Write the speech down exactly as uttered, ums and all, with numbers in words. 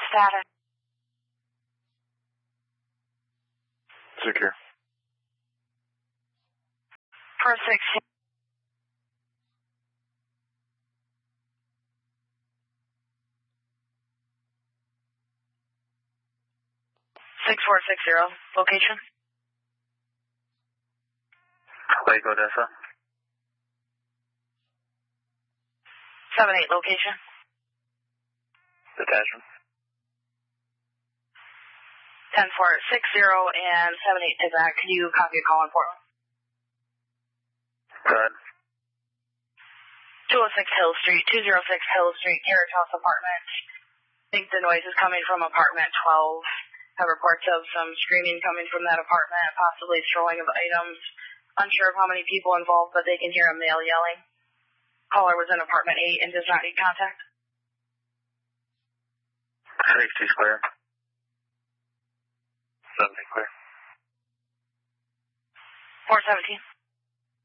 status? Secure. four six. six four six zero, location? Lake Odessa. seven eight, location? Detachment. ten four six zero and seven eight is that. Can you copy a call in Portland? Go ahead. two oh six Hill Street, two oh six Hill Street, Carriage House Apartment. I think the noise is coming from apartment twelve. Have reports of some screaming coming from that apartment, possibly throwing of items. Unsure of how many people involved, but they can hear a male yelling. Caller was in apartment eight and does not need contact. Safety's clear. seventy clear. four seventeen.